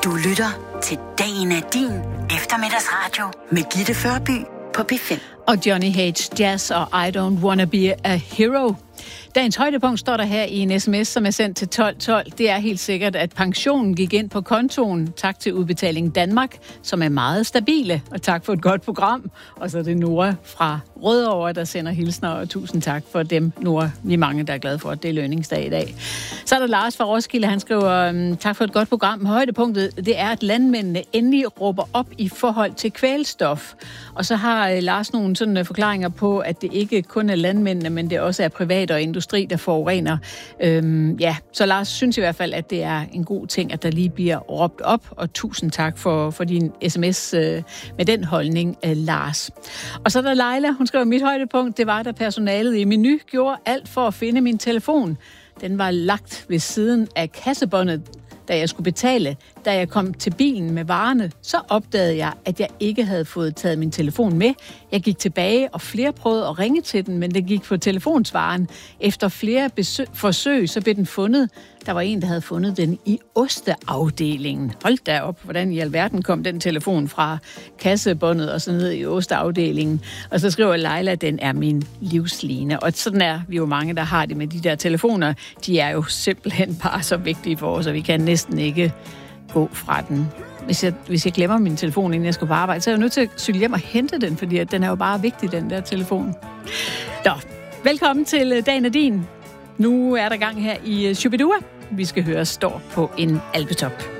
Du lytter til Dagen er din eftermiddagsradio med Gitte Førby på P5. Og Johnny H. Jazz og I Don't Wanna Be a Hero. Dagens højdepunkt står der her i en sms, som er sendt til 1212. Det er helt sikkert, at pensionen gik ind på kontoen. Tak til Udbetaling Danmark, som er meget stabile. Og tak for et godt program. Og så er det Nora fra Rødovre, der sender hilsner. Og tusind tak for dem, Nora. Vi er mange, der er glade for, at det er lønningsdag i dag. Så er der Lars fra Roskilde. Han skriver, tak for et godt program. Højdepunktet, det er, at landmændene endelig råber op i forhold til kvælstof. Og så har Lars nogle sådan forklaringer på, at det ikke kun er landmændene, men det også er privat og industri, der forurener. Så Lars synes i hvert fald, at det er en god ting, at der lige bliver råbt op, og tusind tak for din sms med den holdning, Lars. Og så er der Leila, hun skriver, mit højdepunkt, det var, da personalet i Menu gjorde alt for at finde min telefon. Den var lagt ved siden af kassebåndet, da jeg skulle betale. Da jeg kom til bilen med varerne, så opdagede jeg, at jeg ikke havde fået taget min telefon med. Jeg gik tilbage, og flere prøvede at ringe til den, men det gik på telefonsvaren. Efter flere forsøg, så blev den fundet. Der var en, der havde fundet den i osteafdelingen. Hold da op, hvordan i alverden kom den telefon fra kassebåndet og så ned i osteafdelingen. Og så skriver Leila, at den er min livsline. Og sådan er vi jo mange, der har det med de der telefoner. De er jo simpelthen bare så vigtige for os, og vi kan næsten ikke gå fra den. Hvis jeg glemmer min telefon, inden jeg skal på arbejde, så er jeg nødt til at cykle hjem og hente den, fordi den er jo bare vigtig, den der telefon. Velkommen til Dagen er din. Nu er der gang her i Shubidua. Vi skal høre Står på en alpetop.